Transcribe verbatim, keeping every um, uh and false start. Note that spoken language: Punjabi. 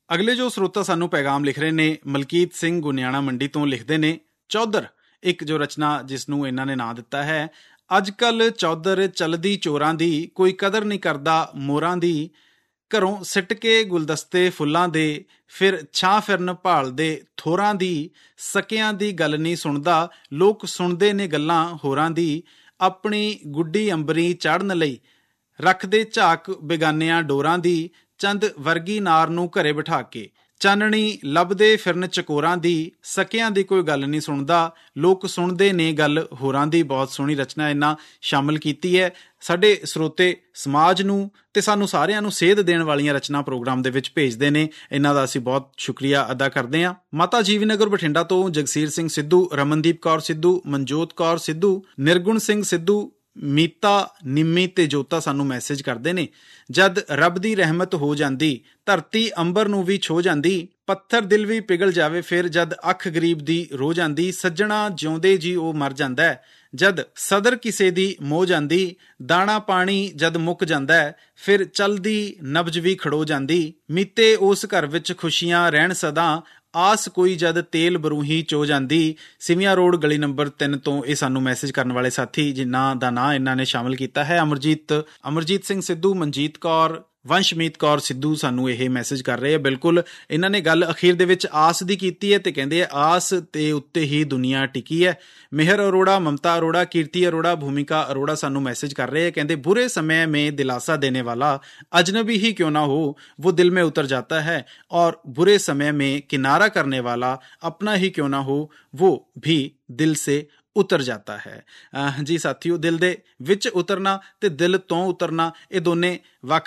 ਅਗਲੇ ਜੋ ਸਰੋਤਾ ਸਾਨੂੰ ਪੈਗਾਮ ਲਿਖ ਰਹੇ ਨੇ, ਮਲਕੀਤ ਸਿੰਘ ਗੁਨਿਆਣਾ ਮੰਡੀ ਤੋਂ ਲਿਖਦੇ ਨੇ, ਚੌਧਰ ਇੱਕ ਜੋ ਰਚਨਾ ਜਿਸ ਨੂੰ ਇਹਨਾਂ ਨੇ ਨਾਂ ਦਿੱਤਾ ਹੈ, ਅੱਜ ਕੱਲ੍ਹ ਚੌਧਰ ਚੱਲਦੀ ਚੋਰਾਂ ਦੀ, ਕੋਈ ਕਦਰ ਨਹੀਂ ਕਰਦਾ ਮੋਰਾਂ ਦੀ, ਘਰੋਂ ਸਿੱਟ ਕੇ ਗੁਲਦਸਤੇ ਫੁੱਲਾਂ ਦੇ, ਫਿਰ ਛਾਂ ਫਿਰਨ ਭਾਲਦੇ ਥੋਰਾਂ ਦੀ, ਸਕਿਆਂ ਦੀ ਗੱਲ ਨਹੀਂ ਸੁਣਦਾ, ਲੋਕ ਸੁਣਦੇ ਨੇ ਗੱਲਾਂ ਹੋਰਾਂ ਦੀ, ਆਪਣੀ ਗੁੱਡੀ ਅੰਬਰੀ ਚਾੜਨ ਲਈ ਰੱਖਦੇ ਝਾਕ ਬੇਗਾਨਿਆਂ ਡੋਰਾਂ ਦੀ, ਚੰਦ ਵਰਗੀ ਨਾਰ ਨੂੰ ਘਰੇ ਬਿਠਾ ਕੇ ਚਾਨਣੀ ਲੱਭਦੇ ਫਿਰਨ ਚਕੋਰਾਂ ਦੀ, ਸਕਿਆਂ ਦੀ ਕੋਈ ਗੱਲ ਨਹੀਂ ਸੁਣਦਾ, ਲੋਕ ਸੁਣਦੇ ਨੇ ਗੱਲ ਹੋਰਾਂ ਦੀ। ਬਹੁਤ ਸੋਹਣੀ ਰਚਨਾ ਇਹਨਾਂ ਸ਼ਾਮਿਲ ਕੀਤੀ ਹੈ। ਸਾਡੇ ਸਰੋਤੇ ਸਮਾਜ ਨੂੰ ਤੇ ਸਾਨੂੰ ਸਾਰਿਆਂ ਨੂੰ ਸੇਧ ਦੇਣ ਵਾਲੀਆਂ ਰਚਨਾ ਪ੍ਰੋਗਰਾਮ ਦੇ ਵਿੱਚ ਭੇਜਦੇ ਨੇ, ਇਹਨਾਂ ਦਾ ਅਸੀਂ ਬਹੁਤ ਸ਼ੁਕਰੀਆ ਅਦਾ ਕਰਦੇ ਹਾਂ। ਮਾਤਾ ਜੀਵੀ ਨਗਰ ਬਠਿੰਡਾ ਤੋਂ ਜਗਸੀਰ ਸਿੰਘ ਸਿੱਧੂ, ਰਮਨਦੀਪ ਕੌਰ ਸਿੱਧੂ, ਮਨਜੋਤ ਕੌਰ ਸਿੱਧੂ, ਨਿਰਗੁਣ ਸਿੰਘ ਸਿੱਧੂ, ਮੀਤਾ, ਨਿੰਮੀ ਤੇ ਜੋਤਾ ਸਾਨੂੰ ਮੈਸੇਜ ਕਰਦੇ ਨੇ, ਜਦ ਰੱਬ ਦੀ ਰਹਿਮਤ ਹੋ ਜਾਂਦੀ, ਧਰਤੀ ਅੰਬਰ ਨੂੰ ਵੀ ਛੋ ਜਾਂਦੀ, ਪੱਥਰ ਦਿਲ ਵੀ ਪਿਘਲ ਜਾਵੇ ਫਿਰ, ਜਦ ਅੱਖ ਗਰੀਬ ਦੀ ਰੋ ਜਾਂਦੀ, ਸੱਜਣਾ ਜਿਉਂਦੇ ਜੀ ਉਹ ਮਰ ਜਾਂਦਾ, ਜਦ ਸਦਰ ਕਿਸੇ ਦੀ ਮੋਹ ਜਾਂਦੀ, ਦਾਣਾ ਪਾਣੀ ਜਦ ਮੁੱਕ ਜਾਂਦਾ, ਫਿਰ ਚਲਦੀ ਨਬਜ ਵੀ ਖੜੋ ਜਾਂਦੀ, ਮੀਤੇ ਉਸ ਘਰ ਵਿੱਚ ਖੁਸ਼ੀਆਂ ਰਹਿਣ ਸਦਾ, ਆਸ ਕੋਈ ਜਦ ਤੇਲ ਬਰੂਹੀ ਚੋ ਜਾਂਦੀ। ਸਿਵੀਆਂ ਰੋਡ ਗਲੀ ਨੰਬਰ ਤਿੰਨ ਤੋਂ ਇਹ ਸਾਨੂੰ ਮੈਸੇਜ ਕਰਨ ਵਾਲੇ ਸਾਥੀ ਜਿਨ੍ਹਾਂ ਦਾ ਨਾਂ ਇਹਨਾਂ ਨੇ ਸ਼ਾਮਿਲ ਕੀਤਾ ਹੈ, ਅਮਰਜੀਤ ਅਮਰਜੀਤ ਸਿੰਘ ਸਿੱਧੂ, ਮਨਜੀਤ ਕੌਰ, ਵੰਸ਼ਮੀਤ ਕੌਰ ਸਿੱਧੂ ਸਾਨੂੰ ਇਹ ਮੈਸੇਜ ਕਰ ਰਹੇ ਆ। ਬਿਲਕੁਲ ਇਹਨਾਂ ਨੇ ਗੱਲ ਅਖੀਰ ਦੇ ਵਿੱਚ ਆਸ ਦੀ ਕੀਤੀ ਹੈ ਤੇ ਕਹਿੰਦੇ ਆ ਆਸ ਤੇ ਉੱਤੇ ਹੀ ਦੁਨੀਆ ਟਿਕੀ ਹੈ। ਮਿਹਰ ਅਰੋੜਾ, ਮਮਤਾ ਅਰੋੜਾ, ਕੀਰਤੀ ਅਰੋੜਾ, ਭੂਮਿਕਾ ਅਰੋੜਾ ਸਾਨੂੰ ਮੈਸੇਜ ਕਰ ਰਹੇ ਆ, ਕਹਿੰਦੇ ਬੁਰੇ समय में दिलासा देने वाला अजनबी ही क्यों ना हो वो दिल में उतर जाता है, और बुरे समय में किनारा करने वाला अपना ही क्यों ना हो वो भी दिल से ਉਤਰ ਜਾਂਦਾ ਹੈ। ਜੀ ਸਾਥੀਓ, ਦਿਲ ਦੇ ਵਿੱਚ ਉਤਰਨਾ ਤੇ ਦਿਲ ਤੋਂ ਉਤਰਨਾ ਇਹ ਦੋਨੇ ਵੱਖ